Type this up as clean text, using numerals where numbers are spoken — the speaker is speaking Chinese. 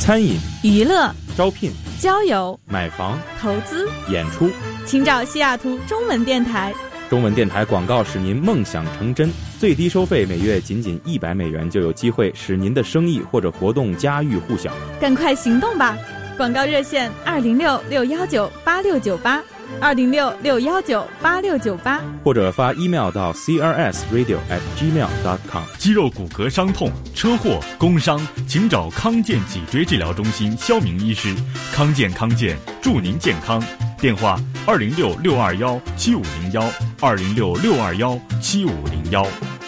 餐饮、 娱乐、 招聘、 交友、 买房、 投资、 演出， 请找西雅图中文电台。 中文电台广告使您梦想成真，最低收费每月仅$100就有机会使您的生意或者活动家喻户晓。 赶快行动吧！广告热线206-619-8698，206-619-8698， 或者发 email 到 crsradio@gmail.com。 肌肉骨骼伤痛、车祸、工伤，请找康健脊椎治疗中心肖明医师。康健祝您健康。电话206-621-7501，206-621-7501。